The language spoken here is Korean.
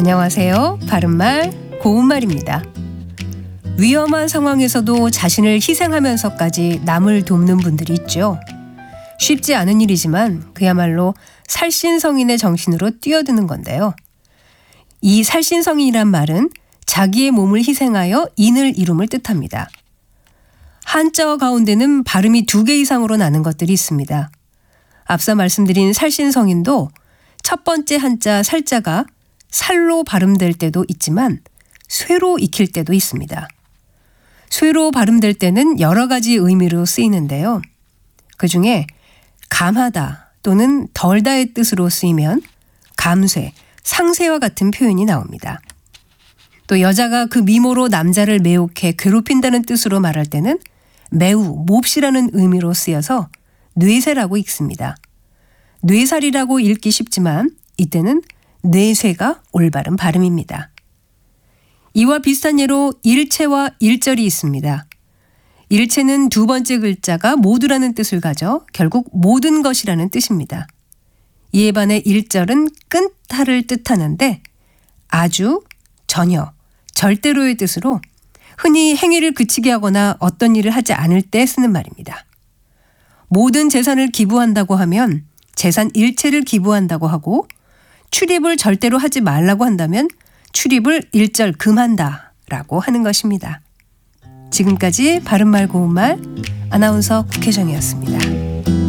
안녕하세요. 바른말 고운말입니다. 위험한 상황에서도 자신을 희생하면서까지 남을 돕는 분들이 있죠. 쉽지 않은 일이지만 그야말로 살신성인의 정신으로 뛰어드는 건데요. 이 살신성인이란 말은 자기의 몸을 희생하여 인을 이룸을 뜻합니다. 한자어 가운데는 발음이 2개 이상으로 나는 것들이 있습니다. 앞서 말씀드린 살신성인도 첫 번째 한자 살자가 살로 발음될 때도 있지만 쇠로 익힐 때도 있습니다. 쇠로 발음될 때는 여러 가지 의미로 쓰이는데요. 그중에 감하다 또는 덜다의 뜻으로 쓰이면 감쇠, 상쇠와 같은 표현이 나옵니다. 또 여자가 그 미모로 남자를 매혹해 괴롭힌다는 뜻으로 말할 때는 매우, 몹시라는 의미로 쓰여서 뇌세라고 읽습니다. 뇌살이라고 읽기 쉽지만 이때는 뇌쇠가 올바른 발음입니다. 이와 비슷한 예로 일체와 일절이 있습니다. 일체는 두 번째 글자가 모두라는 뜻을 가져 결국 모든 것이라는 뜻입니다. 이에 반해 일절은 끊다를 뜻하는데 아주, 전혀, 절대로의 뜻으로 흔히 행위를 그치게 하거나 어떤 일을 하지 않을 때 쓰는 말입니다. 모든 재산을 기부한다고 하면 재산 일체를 기부한다고 하고 출입을 절대로 하지 말라고 한다면 출입을 일절 금한다 라고 하는 것입니다. 지금까지 바른말 고운말 아나운서 국혜정이었습니다.